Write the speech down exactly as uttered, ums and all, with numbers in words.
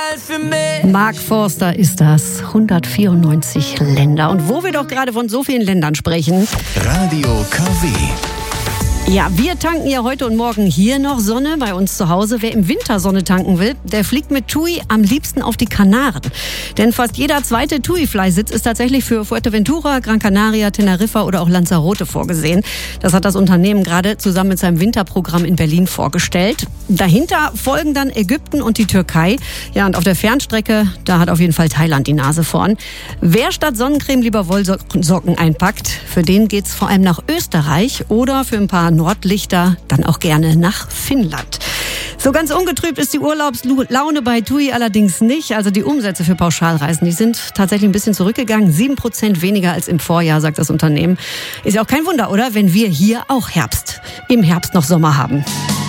für mich. Mark Forster ist das. hundertvierundneunzig Länder. Und wo wir doch gerade von so vielen Ländern sprechen. Radio K W. Ja, wir tanken ja heute und morgen hier noch Sonne bei uns zu Hause. Wer im Winter Sonne tanken will, der fliegt mit TUI am liebsten auf die Kanaren. Denn fast jeder zweite TUI-Flysitz ist tatsächlich für Fuerteventura, Gran Canaria, Teneriffa oder auch Lanzarote vorgesehen. Das hat das Unternehmen gerade zusammen mit seinem Winterprogramm in Berlin vorgestellt. Dahinter folgen dann Ägypten und die Türkei. Ja, und auf der Fernstrecke, da hat auf jeden Fall Thailand die Nase vorn. Wer statt Sonnencreme lieber Wollsocken einpackt, für den geht's vor allem nach Österreich oder für ein paar Nordlichter dann auch gerne nach Finnland. So ganz ungetrübt ist die Urlaubslaune bei TUI allerdings nicht. Also die Umsätze für Pauschalreisen, die sind tatsächlich ein bisschen zurückgegangen. Sieben Prozent weniger als im Vorjahr, sagt das Unternehmen. Ist ja auch kein Wunder, oder? Wenn wir hier auch Herbst, im Herbst noch Sommer haben.